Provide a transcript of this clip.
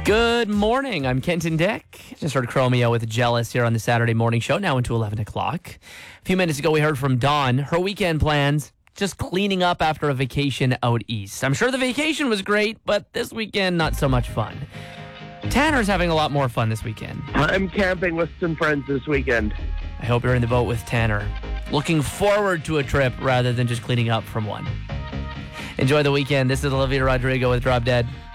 Good morning. I'm Kenton Dick. Just heard Chromeo with Jealous here on the Saturday morning show, now into 11 o'clock. A few minutes ago, we heard from Dawn. Her weekend plans, just cleaning up after a vacation out east. I'm sure the vacation was great, but this weekend, not so much fun. Tanner's having a lot more fun this weekend. I'm camping with some friends this weekend. I hope you're in the boat with Tanner. Looking forward to a trip rather than just cleaning up from one. Enjoy the weekend. This is Olivia Rodrigo with Drop Dead.